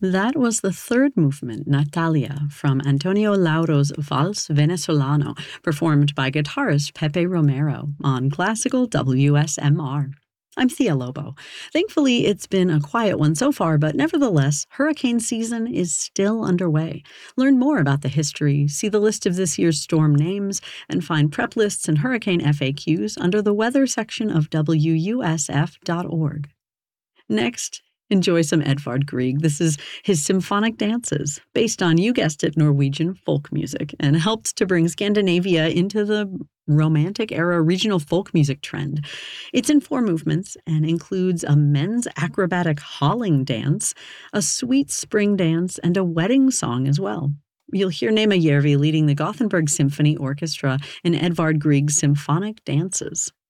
That was the third movement, Natalia, from Antonio Lauro's Vals Venezolano, performed by guitarist Pepe Romero on classical WSMR. I'm Thea Lobo. Thankfully, it's been a quiet one so far, but nevertheless, hurricane season is still underway. Learn more about the history, see the list of this year's storm names, and find prep lists and hurricane FAQs under the weather section of WUSF.org. Next, enjoy some Edvard Grieg. This is his Symphonic Dances, based on, you guessed it, Norwegian folk music, and helped to bring Scandinavia into the Romantic-era regional folk music trend. It's in 4 movements and includes a men's acrobatic hauling dance, a sweet spring dance, and a wedding song as well. You'll hear Nema Järvi leading the Gothenburg Symphony Orchestra in Edvard Grieg's Symphonic Dances.